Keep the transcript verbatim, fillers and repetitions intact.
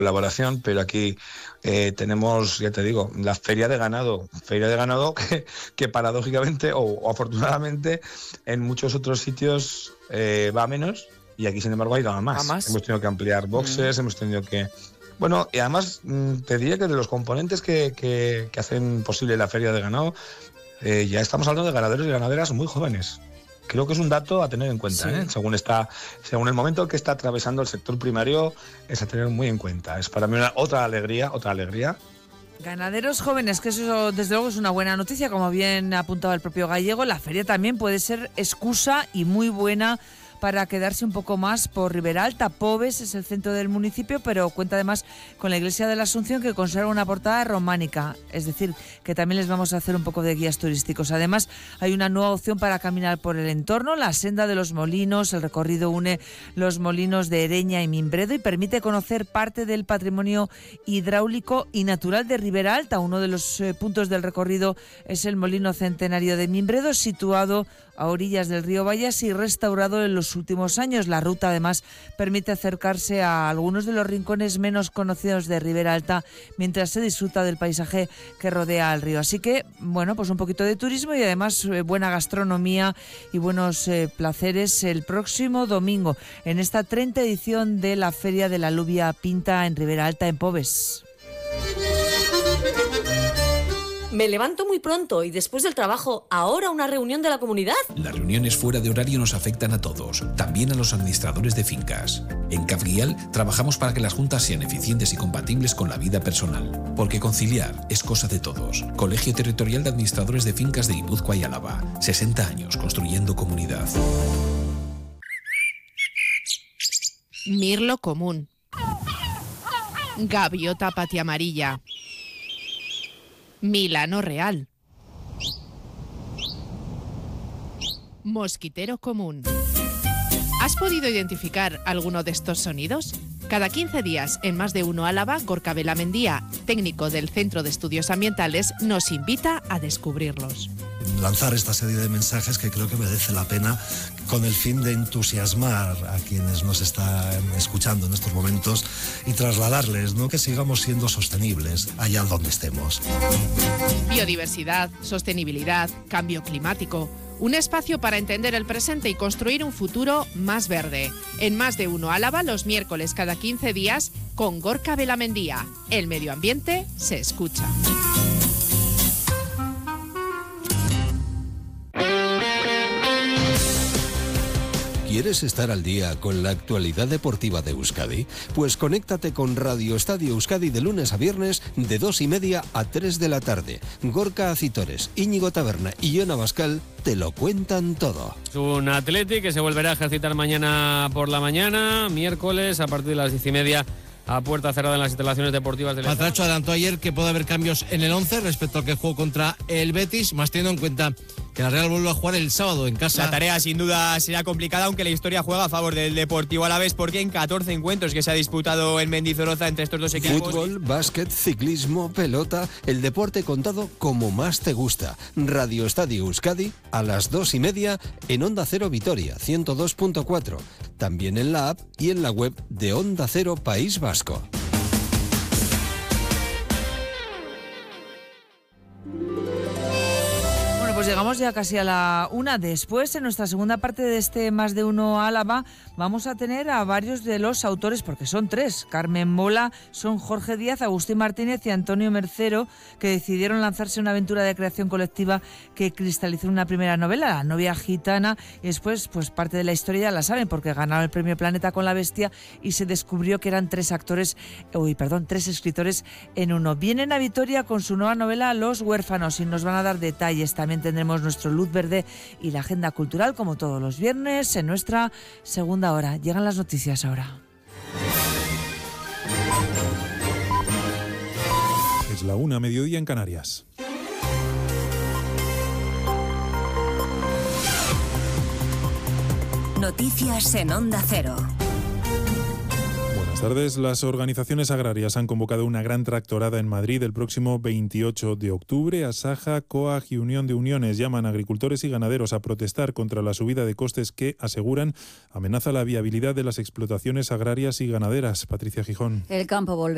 colaboración, pero aquí eh, tenemos, ya te digo, la feria de ganado, feria de ganado que, que paradójicamente o, o afortunadamente en muchos otros sitios eh, va menos y aquí sin embargo ha ido a más. ¿A más? Hemos tenido que ampliar boxes, mm. hemos tenido que... Bueno, y además te diría que de los componentes que, que, que hacen posible la feria de ganado, eh, ya estamos hablando de ganaderos y ganaderas muy jóvenes. Creo que es un dato a tener en cuenta, sí. ¿eh? Según está, según el momento que está atravesando el sector primario, es a tener muy en cuenta. Es para mí una, otra alegría, otra alegría. Ganaderos jóvenes, que eso desde luego es una buena noticia, como bien ha apuntado el propio Gallego. La feria también puede ser excusa y muy buena para quedarse un poco más por Riberalta. Pobes es el centro del municipio, pero cuenta además con la iglesia de la Asunción, que conserva una portada románica, es decir, que también les vamos a hacer un poco de guías turísticos. Además, hay una nueva opción para caminar por el entorno, la senda de los molinos. El recorrido une los molinos de Ereña y Mimbredo y permite conocer parte del patrimonio hidráulico y natural de Riberalta. Uno de los eh, puntos del recorrido es el molino centenario de Mimbredo, situado a orillas del río Bayas y restaurado en los últimos años. La ruta además permite acercarse a algunos de los rincones menos conocidos de Riberalta mientras se disfruta del paisaje que rodea al río. Así que, bueno, pues un poquito de turismo y además eh, buena gastronomía y buenos eh, placeres el próximo domingo en esta treinta edición de la Feria de la Alubia Pinta en Riberalta, en Pobes. Me levanto muy pronto y después del trabajo, ¿ahora una reunión de la comunidad? Las reuniones fuera de horario nos afectan a todos, también a los administradores de fincas. En Cafguial trabajamos para que las juntas sean eficientes y compatibles con la vida personal, porque conciliar es cosa de todos. Colegio Territorial de Administradores de Fincas de Guipúzcoa y Álava. sesenta años construyendo comunidad. Mirlo común. Gaviota patiamarilla. Milano real. Mosquitero común. ¿Has podido identificar alguno de estos sonidos? Cada quince días, en Más de Uno Álava, Gorka Belamendía, técnico del Centro de Estudios Ambientales, nos invita a descubrirlos. Lanzar esta serie de mensajes que creo que merece la pena, con el fin de entusiasmar a quienes nos están escuchando en estos momentos y trasladarles, ¿no?, que sigamos siendo sostenibles allá donde estemos. Biodiversidad, sostenibilidad, cambio climático. Un espacio para entender el presente y construir un futuro más verde. En Más de Uno Álava, los miércoles cada quince días, con Gorka Belamendía. El medio ambiente se escucha. ¿Quieres estar al día con la actualidad deportiva de Euskadi? Pues conéctate con Radio Estadio Euskadi de lunes a viernes de dos y media a tres de la tarde. Gorka Acitores, Íñigo Taberna y Yona Bascal te lo cuentan todo. Es un Atleti que se volverá a ejercitar mañana por la mañana, miércoles a partir de las diez y media. A puerta cerrada en las instalaciones deportivas del Patracho Estado. Adelantó ayer que puede haber cambios en el once respecto al que jugó contra el Betis, más teniendo en cuenta que la Real vuelve a jugar el sábado en casa. La tarea sin duda será complicada, aunque la historia juega a favor del Deportivo Alavés, porque en catorce encuentros que se ha disputado en Mendizorroza entre estos dos equipos... Fútbol, básquet, ciclismo, pelota, el deporte contado como más te gusta. Radio Estadio Euskadi a las dos y media en Onda Cero Vitoria, ciento dos punto cuatro. También en la app y en la web de Onda Cero País Vasco. Pues llegamos ya casi a la una. Después, en nuestra segunda parte de este Más de Uno Álava, vamos a tener a varios de los autores, porque son tres. Carmen Mola, son Jorge Díaz, Agustín Martínez y Antonio Mercero, que decidieron lanzarse una aventura de creación colectiva que cristalizó una primera novela, La novia gitana, y después, pues parte de la historia ya la saben, porque ganaron el premio Planeta con La bestia y se descubrió que eran tres actores, uy, perdón, tres escritores en uno. Vienen a Vitoria con su nueva novela Los huérfanos y nos van a dar detalles. También tendremos nuestro Luz Verde y la agenda cultural, como todos los viernes, en nuestra segunda hora. Llegan las noticias ahora. Es la una, mediodía en Canarias. Noticias en Onda Cero. Buenas tardes. Las organizaciones agrarias han convocado una gran tractorada en Madrid el próximo veintiocho de octubre. Asaja, COAG y Unión de Uniones llaman a agricultores y ganaderos a protestar contra la subida de costes que, aseguran, amenaza la viabilidad de las explotaciones agrarias y ganaderas. Patricia Gijón. El campo volverá